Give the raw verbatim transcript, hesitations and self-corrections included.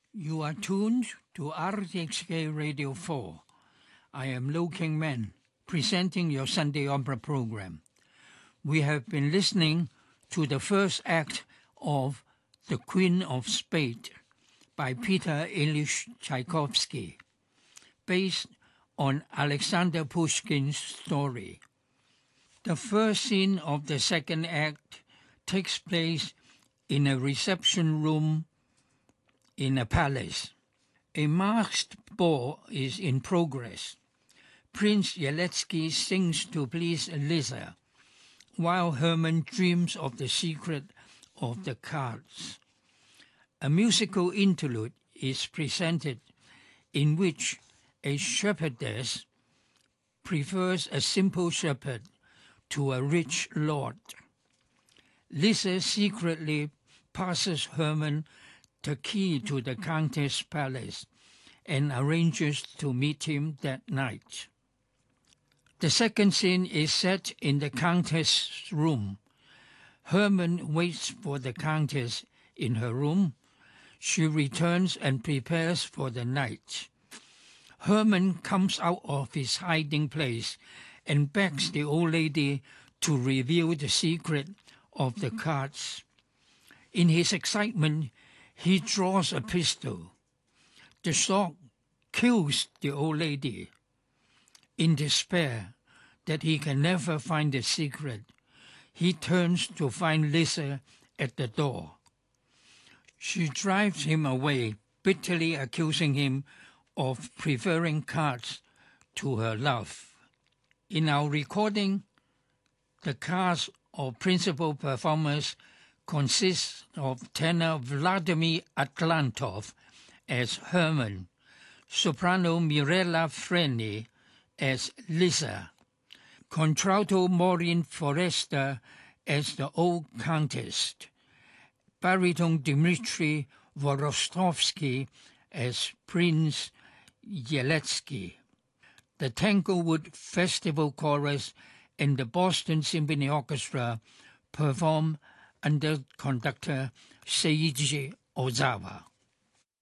You are tuned to R T H K Radio four. I am Lo King Man, presenting your Sunday opera program. We have been listening to the first act of The Queen of Spades by Peter Ilyich Tchaikovsky, based on Alexander Pushkin's story. The first scene of the second act takes place in a reception room in a palace. A masked ball is in progress. Prince Yeletsky sings to please Lisa, while Herman dreams of the secret of the cards. A musical interlude is presented in which a shepherdess prefers a simple shepherd to a rich lord. Lisa secretly passes Herman the key to the Countess' palace and arranges to meet him that night. The second scene is set in the Countess' room. Herman waits for the Countess in her room. She returns and prepares for the night. Herman comes out of his hiding place and begs the old lady to reveal the secret of the cards. In his excitement, he draws a pistol. The shot kills the old lady. In despair that he can never find the secret, he turns to find Lisa at the door. She drives him away, bitterly accusing him of preferring cards to her love. In our recording, the cast of principal performers consists of tenor Vladimir Atlantov as Herman, soprano Mirella Freni as Lisa, contralto Maureen Forrester as the old Countess, baritone Dmitry Vorostovsky as Prince Yeletsky. The Tanglewood Festival Chorus and the Boston Symphony Orchestra perform under conductor Seiji Ozawa.